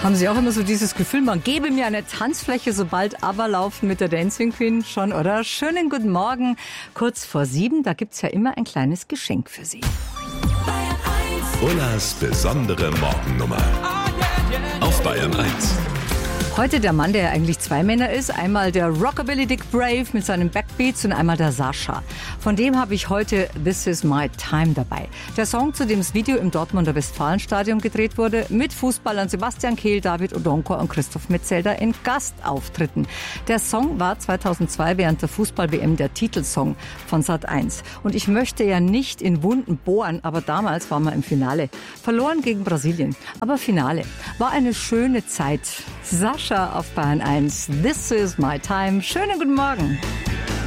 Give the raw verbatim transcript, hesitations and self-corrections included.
Haben Sie auch immer so dieses Gefühl, man gebe mir eine Tanzfläche, sobald ABBA laufen mit der Dancing Queen schon, oder? Schönen guten Morgen, kurz vor sieben, da gibt's ja immer ein kleines Geschenk für Sie. Ullas besondere Morgennummer auf Bayern eins. Heute der Mann, der ja eigentlich zwei Männer ist. Einmal der Rockabilly Dick Brave mit seinen Backbeats und einmal der Sascha. Von dem habe ich heute This Is My Time dabei. Der Song, zu dem das Video im Dortmunder Westfalenstadion gedreht wurde, mit Fußballern Sebastian Kehl, David Odonkor und Christoph Metzelder in Gastauftritten. Der Song war zweitausendzwei während der Fußball-W M der Titelsong von Sat eins. Und ich möchte ja nicht in Wunden bohren, aber damals waren wir im Finale. Verloren gegen Brasilien, aber Finale. War eine schöne Zeit. Sascha auf Bayern eins. This is my time. Schönen guten Morgen.